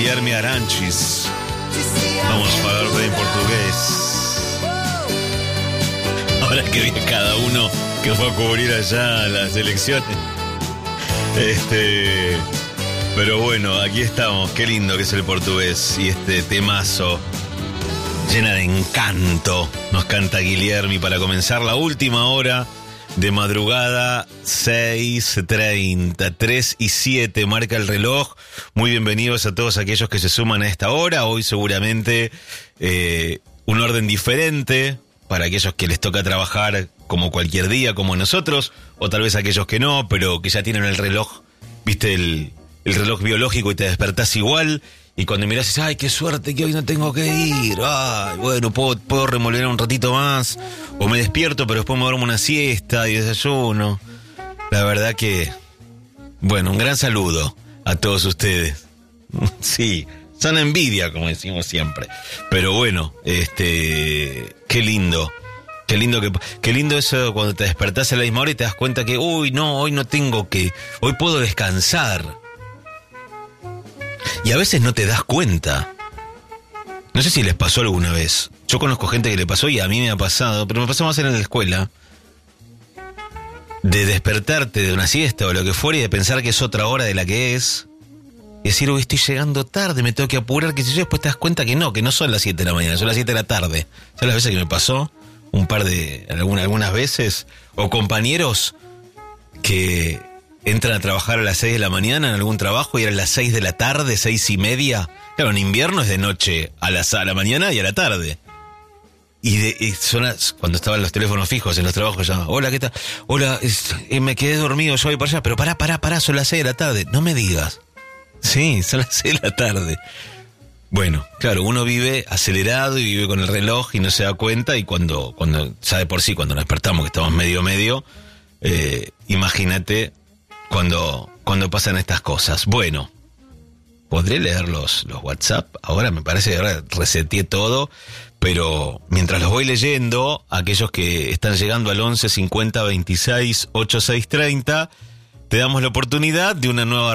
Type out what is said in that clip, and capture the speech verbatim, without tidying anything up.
Guilherme Arantes. Vamos a hablar en portugués. Ahora que viene cada uno que fue a cubrir allá las elecciones. Este... Pero bueno, aquí estamos. Qué lindo que es el portugués. Y este temazo llena de encanto nos canta Guilherme para comenzar la última hora de madrugada. Seis treinta, tres y siete marca el reloj. Muy bienvenidos a todos aquellos que se suman a esta hora. Hoy seguramente eh, un orden diferente para aquellos que les toca trabajar como cualquier día, como nosotros, o tal vez aquellos que no, pero que ya tienen el reloj, viste, el, el reloj biológico y te despertás igual. Y cuando mirás dices, ay, qué suerte que hoy no tengo que ir. Ay, bueno, puedo, puedo remover un ratito más. O me despierto, pero después me duermo una siesta y desayuno. La verdad que, bueno, un gran saludo a todos ustedes. Sí, son envidia, como decimos siempre. Pero bueno, este, qué lindo. Qué lindo que, qué lindo eso cuando te despertás a la misma hora y te das cuenta que, uy, no, hoy no tengo que, hoy puedo descansar. Y a veces no te das cuenta. No sé si les pasó alguna vez. Yo conozco gente que le pasó y a mí me ha pasado, pero me pasó más en la escuela. De despertarte de una siesta o lo que fuera y de pensar que es otra hora de la que es. Y decir, uy, estoy llegando tarde, me tengo que apurar, que si yo después te das cuenta que no, que no son las siete de la mañana, son las siete de la tarde. ¿Sabes las veces que me pasó? Un par de, alguna, algunas veces. O compañeros que entran a trabajar a las seis de la mañana en algún trabajo y eran las seis de la tarde, seis y media. Claro, en invierno es de noche a la, a la mañana y a la tarde. Y, de, y son las, cuando estaban los teléfonos fijos en los trabajos, ya, hola, ¿qué tal? Hola, es, eh, me quedé dormido, yo voy para allá, pero pará, pará, pará, son las seis de la tarde. No me digas. Sí, son las seis de la tarde. Bueno, claro, uno vive acelerado y vive con el reloj y no se da cuenta, y cuando, cuando ya de por sí, cuando nos despertamos, que estamos medio medio, eh, imagínate cuando, cuando pasan estas cosas. Bueno, podré leer los, los WhatsApp. Ahora me parece que ahora reseteé todo, pero mientras los voy leyendo, aquellos que están llegando al once cincuenta veintiséis ochenta y seis treinta, te damos la oportunidad de una nueva